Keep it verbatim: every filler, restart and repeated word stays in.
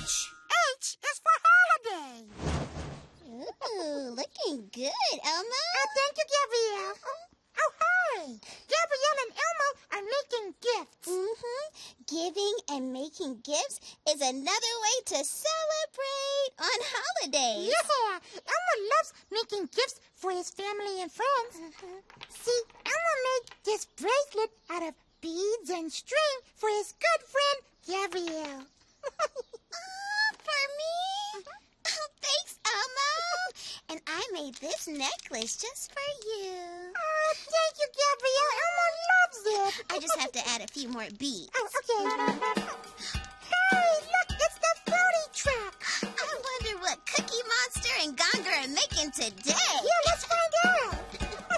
H. H is for holiday. Ooh, looking good, Elmo. Oh, thank you, Gabrielle. Oh, hi. Gabrielle and Elmo are making gifts. Mm-hmm. Giving and making gifts is another way to celebrate on holidays. Yeah, Elmo loves making gifts for his family and friends. Uh-huh. See, Elmo made this bracelet out of beads and string for his good friend, Gabrielle. Oh, for me? Oh, thanks, Elmo. And I made this necklace just for you. Oh, thank you, Gabrielle. Elmo loves it. I just have to add a few more beads. Oh, okay.